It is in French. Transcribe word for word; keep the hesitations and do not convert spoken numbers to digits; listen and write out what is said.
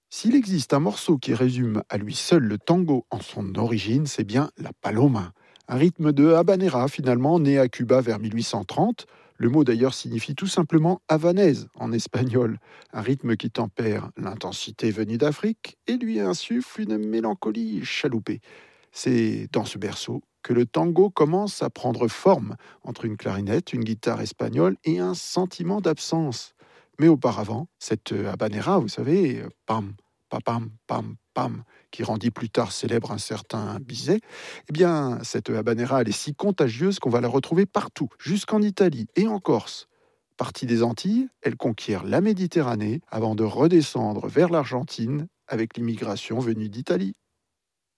S'il existe un morceau qui résume à lui seul le tango en son origine, c'est bien la paloma. Un rythme de habanera finalement, né à Cuba vers mille huit cent trente. Le mot d'ailleurs signifie tout simplement havanaise en espagnol. Un rythme qui tempère l'intensité venue d'Afrique et lui insuffle une mélancolie chaloupée. C'est dans ce berceau que le tango commence à prendre forme entre une clarinette, une guitare espagnole et un sentiment d'absence. Mais auparavant, cette habanera, vous savez, pam, papam, pam, pam, qui rendit plus tard célèbre un certain Bizet, eh bien, cette habanera, elle est si contagieuse qu'on va la retrouver partout, jusqu'en Italie et en Corse. Partie des Antilles, elle conquiert la Méditerranée avant de redescendre vers l'Argentine avec l'immigration venue d'Italie.